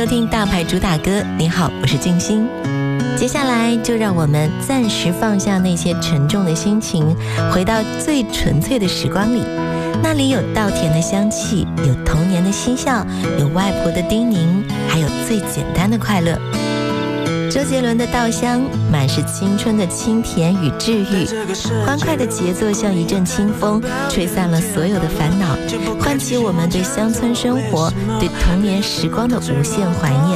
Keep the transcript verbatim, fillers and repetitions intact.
收听大牌主打歌。你好，我是静心。接下来就让我们暂时放下那些沉重的心情，回到最纯粹的时光里。那里有稻田的香气，有童年的嬉笑，有外婆的叮咛，还有最简单的快乐。周杰伦的稻香满是青春的清甜与治愈，欢快的节奏像一阵清风，吹散了所有的烦恼，唤起我们对乡村生活、对童年时光的无限怀念。